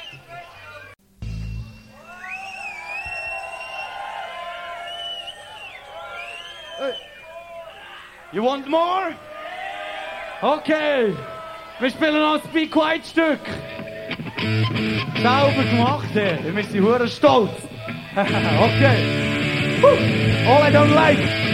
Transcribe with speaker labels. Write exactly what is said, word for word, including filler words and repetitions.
Speaker 1: You want more? Okay. Wir spielen noch ein Be Quiet Stück. Sauber gemacht, ey. Wir sind hure stolz. Okay. All I don't like.